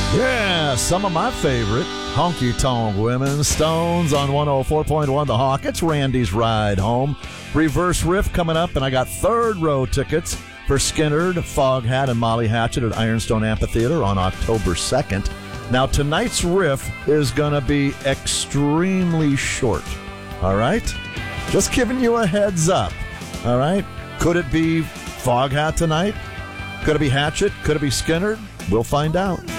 Yeah, some of my favorite honky-tonk women. Stones on 104.1 The Hawk. It's Randy's Ride Home. Reverse Riff coming up, and I got third row tickets for Skinnerd, Foghat, and Molly Hatchet at Ironstone Amphitheater on October 2nd. Now, tonight's riff is going to be extremely short, all right? Just giving you a heads up, all right? Could it be Foghat tonight? Could it be Hatchet? Could it be Skinnerd? We'll find out.